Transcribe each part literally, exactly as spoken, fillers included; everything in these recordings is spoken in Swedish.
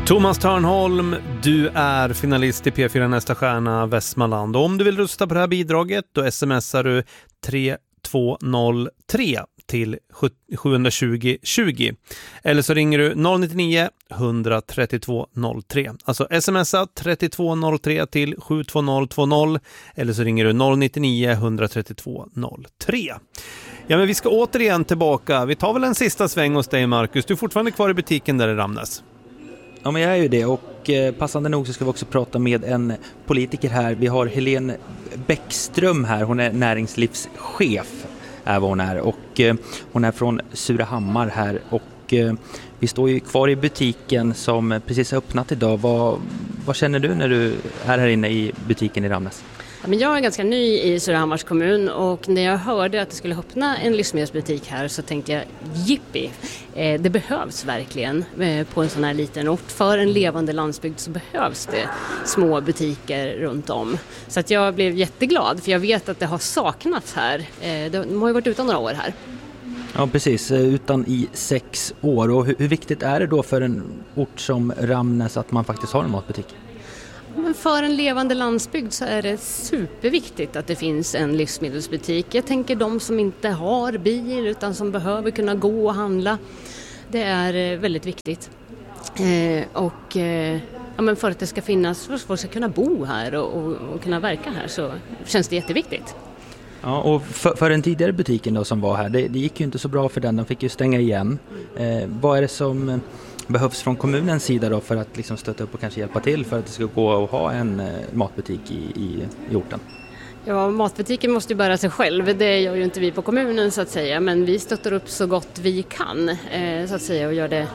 Thomas Törnholm, du är finalist i P fyra Nästa stjärna Västmanland. Och om du vill rösta på det här bidraget, då smsar du tre två noll tre till sju tjugo tjugo. Eller så ringer du noll nio nio ett tre två noll tre. Alltså smsa tre två noll tre till sju två noll två noll. Eller så ringer du noll nio nio ett tre två noll tre. Ja, men vi ska återigen tillbaka. Vi tar väl en sista sväng hos dig, Marcus. Du är fortfarande kvar i butiken där i Ramnäs. Ja, men jag är ju det, och eh, passande nog så ska vi också prata med en politiker här. Vi har Helene Bäckström här, hon är näringslivschef är vad hon är, och eh, hon är från Surahammar här, och eh, vi står ju kvar i butiken som precis har öppnat idag. Vad, vad känner du när du är här inne i butiken i Ramnäs? Men jag är ganska ny i Surahammars kommun, och när jag hörde att det skulle öppna en livsmedelsbutik här så tänkte jag, jippi, eh, det behövs verkligen eh, på en sån här liten ort. För en levande landsbygd så behövs det små butiker runt om. Så att jag blev jätteglad, för jag vet att det har saknats här. Eh, de har ju varit utan några år här. Ja, precis. Utan i sex år. Och hur, hur viktigt är det då för en ort som Ramnäs att man faktiskt har en matbutik? Men för en levande landsbygd så är det superviktigt att det finns en livsmedelsbutik. Jag tänker de som inte har bil utan som behöver kunna gå och handla. Det är väldigt viktigt. Eh, och eh, ja, men för att det ska finnas, för att folk ska kunna bo här och, och, och kunna verka här, så känns det jätteviktigt. Ja, och för, för den tidigare butiken då som var här, det, det gick ju inte så bra för den, de fick ju stänga igen. Eh, vad är det som behövs från kommunens sida då för att liksom stötta upp och kanske hjälpa till för att det ska gå att ha en eh, matbutik i, i, i orten? Ja, matbutiken måste ju bära sig själv. Det gör ju inte vi på kommunen så att säga, men vi stöttar upp så gott vi kan eh, så att säga, och gör det.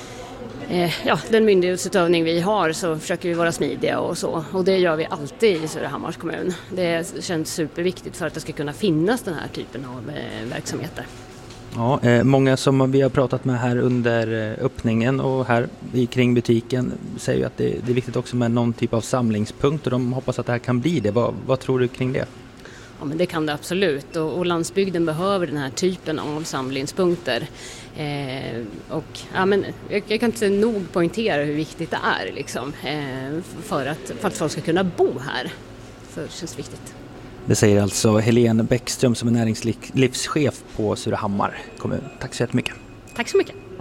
Eh, ja, den myndighetsutövning vi har, så försöker vi vara smidiga och så. Och det gör vi alltid i Surahammars kommun. Det känns superviktigt för att det ska kunna finnas den här typen av eh, verksamheter. Ja, eh, många som vi har pratat med här under eh, öppningen och här i, kring butiken säger ju att det, det är viktigt också med någon typ av samlingspunkt, och de hoppas att det här kan bli det. Vad, vad tror du kring det? Ja, men det kan det absolut, och, och landsbygden behöver den här typen av samlingspunkter. Eh, och, ja, men jag, jag kan inte nog poängtera hur viktigt det är liksom, eh, för, att, för att folk ska kunna bo här. Så det känns viktigt. Det säger alltså Helene Bäckström som är näringslivschef på Surahammar kommun. Tack så jättemycket. Tack så mycket.